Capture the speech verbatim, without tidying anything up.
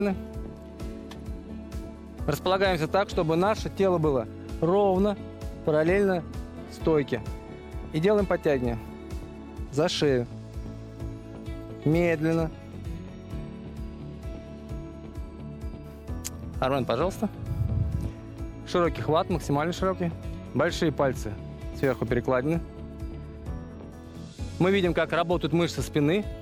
Располагаемся так, чтобы наше тело было ровно, параллельно стойке. И делаем подтягивание за шею. Медленно. Армен, пожалуйста. Широкий хват, максимально широкий. Большие пальцы сверху перекладины. Мы видим, как работают мышцы спины.